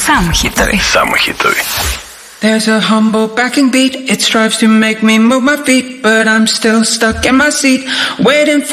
Samo hitovi. Samo hitovi. There's a humble backing beat. It strives to make me move my feet, but I'm still stuck in my seat, waiting for